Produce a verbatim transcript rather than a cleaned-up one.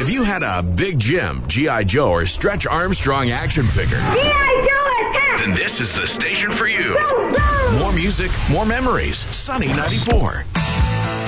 Have you had a Big Jim, G I. Joe, or Stretch Armstrong action figure? G I. Joe attack! Then this is the station for you. Go, go! More music, more memories. Sunny ninety-four.